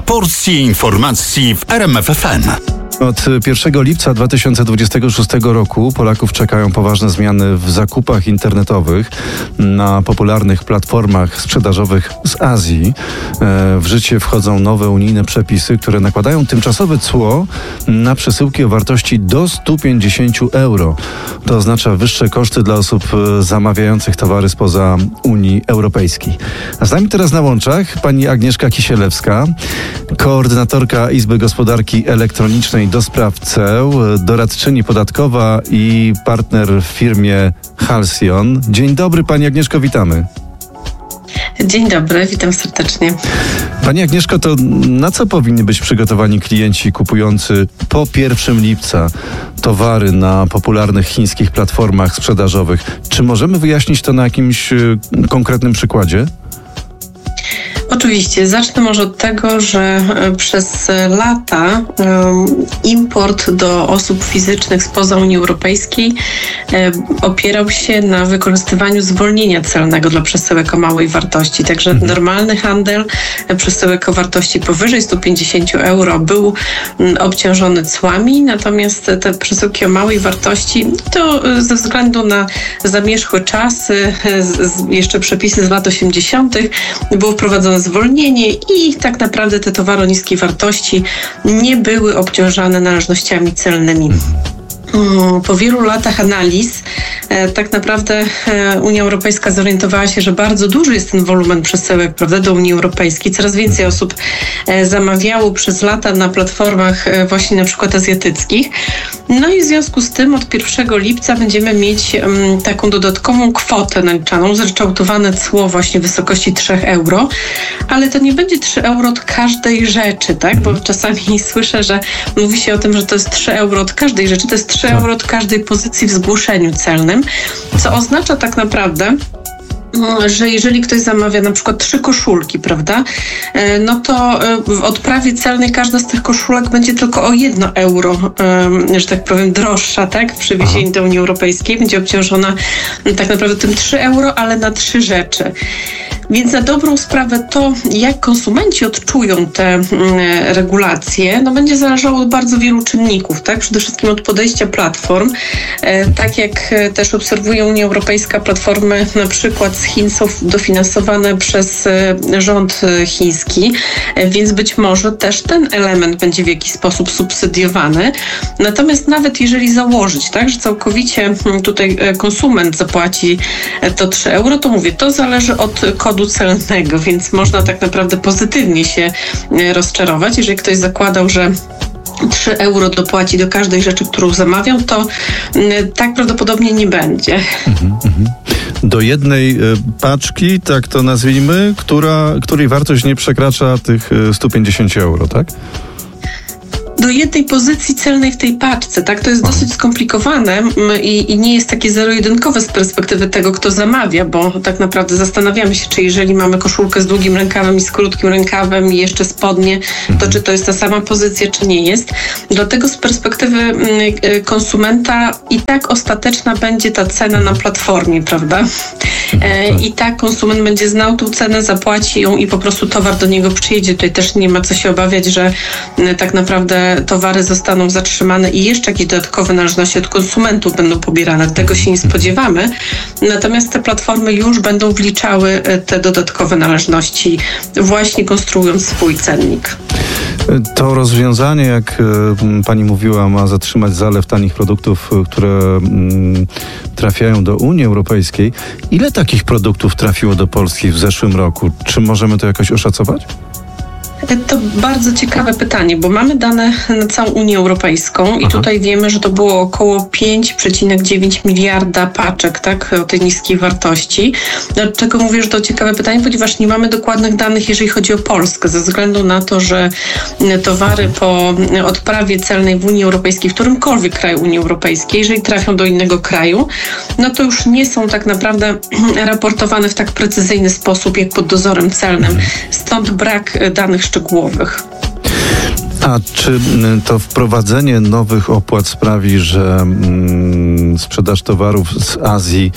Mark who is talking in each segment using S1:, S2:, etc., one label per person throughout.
S1: porcji informacji w RMF FM.
S2: Od 1 lipca 2026 roku Polaków czekają poważne zmiany w zakupach internetowych na popularnych platformach sprzedażowych z Azji. W życie wchodzą nowe unijne przepisy, które nakładają tymczasowe cło na przesyłki o wartości do 150 euro. To oznacza wyższe koszty dla osób zamawiających towary spoza Unii Europejskiej. A z nami teraz na łączach pani Agnieszka Kisielewska, koordynatorka Izby Gospodarki Elektronicznej do spraw ceł, doradczyni podatkowa i partner w firmie Halcyon. Dzień dobry pani Agnieszko, witamy.
S3: Dzień dobry, witam serdecznie.
S2: Pani Agnieszko, to na co powinni być przygotowani klienci kupujący po 1 lipca towary na popularnych chińskich platformach sprzedażowych? Czy możemy wyjaśnić to na jakimś konkretnym przykładzie?
S3: Oczywiście. Zacznę może od tego, że przez lata import do osób fizycznych spoza Unii Europejskiej opierał się na wykorzystywaniu zwolnienia celnego dla przesyłek o małej wartości. Także normalny handel przesyłek o wartości powyżej 150 euro był obciążony cłami, natomiast te przesyłki o małej wartości to ze względu na zamierzchłe czasy, jeszcze przepisy z lat 80. było wprowadzone zwolnienie i tak naprawdę te towary o niskiej wartości nie były obciążane należnościami celnymi. Po wielu latach analiz tak naprawdę Unia Europejska zorientowała się, że bardzo duży jest ten wolumen przesyłek, prawda, do Unii Europejskiej. Coraz więcej osób zamawiało przez lata na platformach właśnie na przykład azjatyckich. No i w związku z tym od 1 lipca będziemy mieć taką dodatkową kwotę naliczaną, zryczałtowane cło właśnie w wysokości 3 euro, ale to nie będzie 3 euro od każdej rzeczy, tak? Bo czasami słyszę, że mówi się o tym, że to jest 3 euro od każdej rzeczy, to jest 3 euro od każdej pozycji w zgłoszeniu celnym, co oznacza tak naprawdę, że jeżeli ktoś zamawia na przykład 3 koszulki, prawda, no to w odprawie celnej każda z tych koszulek będzie tylko o 1 euro, że tak powiem, droższa, tak, w przywiezieniu do Unii Europejskiej. Będzie obciążona tak naprawdę tym 3 euro, ale na 3 rzeczy. Więc na dobrą sprawę to, jak konsumenci odczują te regulacje, no będzie zależało od bardzo wielu czynników, tak? Przede wszystkim od podejścia platform. Tak jak też obserwuje Unia Europejska, platformy na przykład z Chin są dofinansowane przez rząd chiński, więc być może też ten element będzie w jakiś sposób subsydiowany. Natomiast nawet jeżeli założyć, tak, że całkowicie tutaj konsument zapłaci to 3 euro, to mówię, to zależy od kodu celnego, więc można tak naprawdę pozytywnie się rozczarować. Jeżeli ktoś zakładał, że 3 euro dopłaci do każdej rzeczy, którą zamawiam, to tak prawdopodobnie nie będzie.
S2: Do jednej paczki, tak to nazwijmy, której wartość nie przekracza tych 150 euro, tak?
S3: Do jednej pozycji celnej w tej paczce, tak? To jest dosyć skomplikowane i nie jest takie zero-jedynkowe z perspektywy tego, kto zamawia, bo tak naprawdę zastanawiamy się, czy jeżeli mamy koszulkę z długim rękawem i z krótkim rękawem i jeszcze spodnie, to czy to jest ta sama pozycja, czy nie jest. Dlatego z perspektywy konsumenta i tak ostateczna będzie ta cena na platformie, prawda? I tak konsument będzie znał tą cenę, zapłaci ją i po prostu towar do niego przyjedzie. Tutaj też nie ma co się obawiać, że tak naprawdę towary zostaną zatrzymane i jeszcze jakieś dodatkowe należności od konsumentów będą pobierane. Tego się nie spodziewamy. Natomiast te platformy już będą wliczały te dodatkowe należności, właśnie konstruując swój cennik.
S2: To rozwiązanie, jak pani mówiła, ma zatrzymać zalew tanich produktów, które trafiają do Unii Europejskiej. Ile takich produktów trafiło do Polski w zeszłym roku? Czy możemy to jakoś oszacować?
S3: To bardzo ciekawe pytanie, bo mamy dane na całą Unię Europejską i tutaj wiemy, że to było około 5,9 miliarda paczek, tak, o tej niskiej wartości. Dlaczego mówię, że to ciekawe pytanie? Ponieważ nie mamy dokładnych danych, jeżeli chodzi o Polskę, ze względu na to, że towary po odprawie celnej w Unii Europejskiej, w którymkolwiek kraju Unii Europejskiej, jeżeli trafią do innego kraju, no to już nie są tak naprawdę raportowane w tak precyzyjny sposób, jak pod dozorem celnym. Stąd brak danych szczegółowych.
S2: A czy to wprowadzenie nowych opłat sprawi, że sprzedaż towarów z Azji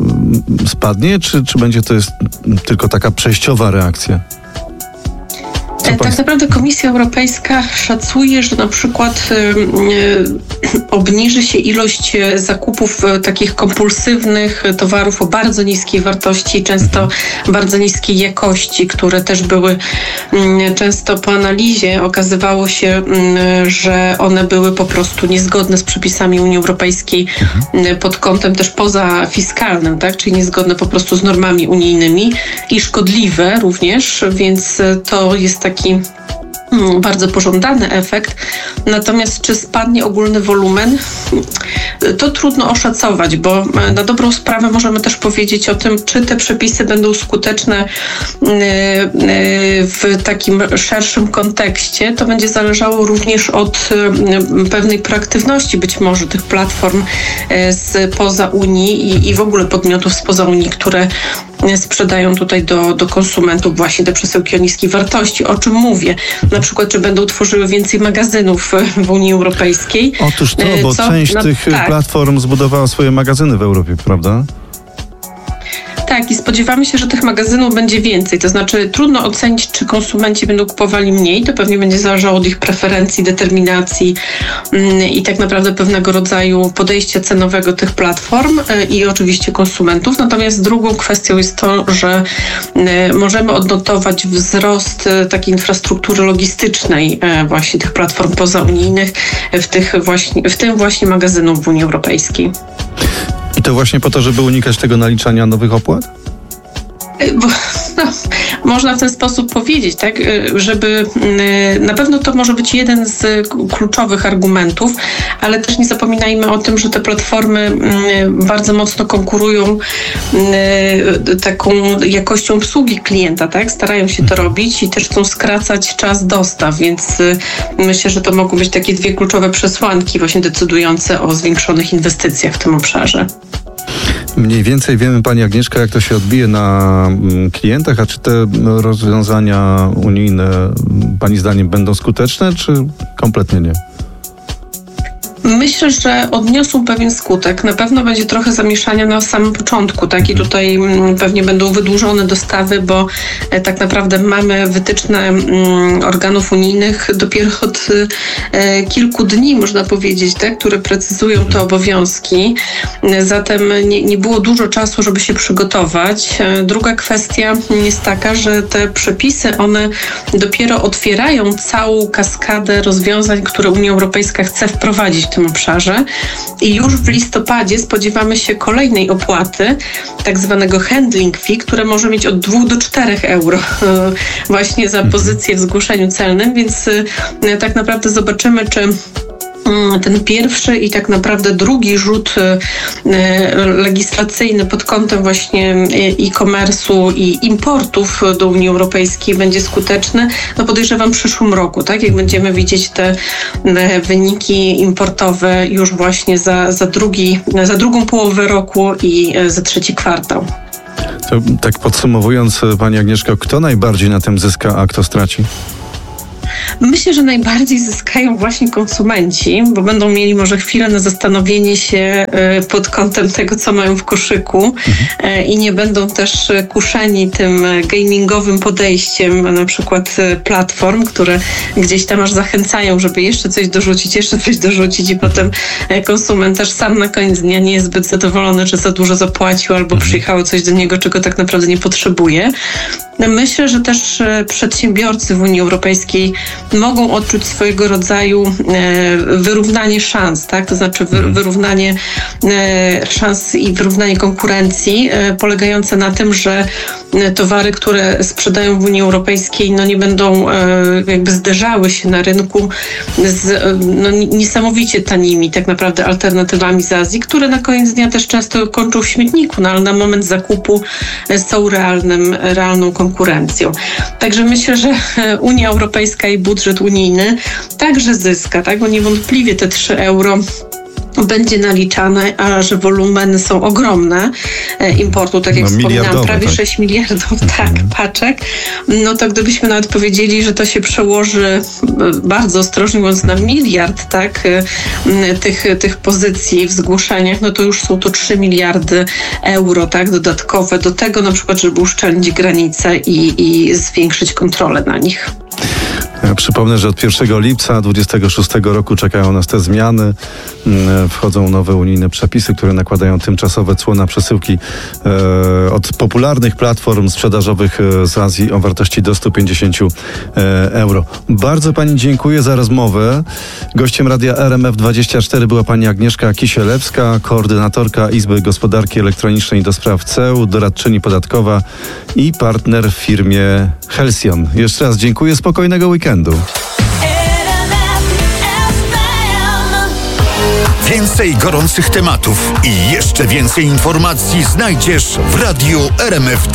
S2: spadnie, czy będzie to jest tylko taka przejściowa reakcja?
S3: Tak naprawdę Komisja Europejska szacuje, że na przykład obniży się ilość zakupów takich kompulsywnych towarów o bardzo niskiej wartości, często bardzo niskiej jakości, które też były często po analizie okazywało się, że one były po prostu niezgodne z przepisami Unii Europejskiej pod kątem też pozafiskalnym, tak? Czyli niezgodne po prostu z normami unijnymi i szkodliwe również, więc to jest taki bardzo pożądany efekt. Natomiast czy spadnie ogólny wolumen? To trudno oszacować, bo na dobrą sprawę możemy też powiedzieć o tym, czy te przepisy będą skuteczne w takim szerszym kontekście. To będzie zależało również od pewnej proaktywności być może tych platform spoza Unii i w ogóle podmiotów spoza Unii, które sprzedają tutaj do konsumentów właśnie te przesyłki o niskiej wartości. O czym mówię? Na przykład, czy będą tworzyły więcej magazynów w Unii Europejskiej?
S2: Otóż to, bo część tych platform zbudowała swoje magazyny w Europie, prawda?
S3: Tak, i spodziewamy się, że tych magazynów będzie więcej. To znaczy trudno ocenić, czy konsumenci będą kupowali mniej. To pewnie będzie zależało od ich preferencji, determinacji i tak naprawdę pewnego rodzaju podejścia cenowego tych platform i oczywiście konsumentów. Natomiast drugą kwestią jest to, że możemy odnotować wzrost takiej infrastruktury logistycznej właśnie tych platform pozaunijnych, w tym właśnie magazynów w Unii Europejskiej.
S2: I to właśnie po to, żeby unikać tego naliczania nowych opłat?
S3: Można w ten sposób powiedzieć, tak, żeby na pewno to może być jeden z kluczowych argumentów, ale też nie zapominajmy o tym, że te platformy bardzo mocno konkurują taką jakością obsługi klienta, tak? Starają się to robić i też chcą skracać czas dostaw, więc myślę, że to mogą być takie dwie kluczowe przesłanki właśnie decydujące o zwiększonych inwestycjach w tym obszarze.
S2: Mniej więcej wiemy, Pani Agnieszka, jak to się odbije na klientach, a czy te rozwiązania unijne Pani zdaniem będą skuteczne, czy kompletnie nie?
S3: Myślę, że odniosą pewien skutek. Na pewno będzie trochę zamieszania na samym początku, tak? I tutaj pewnie będą wydłużone dostawy, bo tak naprawdę mamy wytyczne organów unijnych dopiero od kilku dni, można powiedzieć, tak? Które precyzują te obowiązki. Zatem nie było dużo czasu, żeby się przygotować. Druga kwestia jest taka, że te przepisy, one dopiero otwierają całą kaskadę rozwiązań, które Unia Europejska chce wprowadzić w tym obszarze i już w listopadzie spodziewamy się kolejnej opłaty, tak zwanego handling fee, które może mieć od 2 do 4 euro właśnie za pozycję w zgłoszeniu celnym, więc tak naprawdę zobaczymy, czy ten pierwszy i tak naprawdę drugi rzut legislacyjny pod kątem właśnie e-commerce'u i importów do Unii Europejskiej będzie skuteczny, no podejrzewam w przyszłym roku, tak? Jak będziemy widzieć te wyniki importowe już właśnie za drugą połowę roku i za trzeci kwartał.
S2: To tak podsumowując, Pani Agnieszko, kto najbardziej na tym zyska, a kto straci?
S3: Myślę, że najbardziej zyskają właśnie konsumenci, bo będą mieli może chwilę na zastanowienie się pod kątem tego, co mają w koszyku i nie będą też kuszeni tym gamingowym podejściem na przykład platform, które gdzieś tam aż zachęcają, żeby jeszcze coś dorzucić i potem konsument też sam na koniec dnia nie jest zbyt zadowolony, że za dużo zapłacił albo przyjechało coś do niego, czego tak naprawdę nie potrzebuje. Myślę, że też przedsiębiorcy w Unii Europejskiej mogą odczuć swojego rodzaju wyrównanie szans, tak? To znaczy wyrównanie szans i wyrównanie konkurencji polegające na tym, że towary, które sprzedają w Unii Europejskiej, no nie będą jakby zderzały się na rynku z niesamowicie tanimi tak naprawdę alternatywami z Azji, które na koniec dnia też często kończą w śmietniku, no ale na moment zakupu są realną konkurencją. Także myślę, że Unia Europejska i budżet unijny także zyska, tak? Bo niewątpliwie te 3 euro będzie naliczane, a że wolumeny są ogromne importu, tak jak wspominałam, prawie 6 miliardów paczek, no to gdybyśmy nawet powiedzieli, że to się przełoży, bardzo ostrożnie mówiąc, na miliard, tych pozycji w zgłoszeniach, no to już są to 3 miliardy euro, dodatkowe do tego, na przykład, żeby uszczelnić granice i zwiększyć kontrolę na nich.
S2: Ja przypomnę, że od 1 lipca 2026 roku czekają nas te zmiany. Wchodzą nowe unijne przepisy, które nakładają tymczasowe cło na przesyłki od popularnych platform sprzedażowych z Azji o wartości do 150 euro. Bardzo pani dziękuję za rozmowę. Gościem Radia RMF24 była pani Agnieszka Kisielewska, koordynatorka Izby Gospodarki Elektronicznej do spraw CEU, doradczyni podatkowa i partner w firmie Helsion. Jeszcze raz dziękuję, spokojnego weekendu.
S1: Więcej gorących tematów i jeszcze więcej informacji znajdziesz w Radiu RMF24.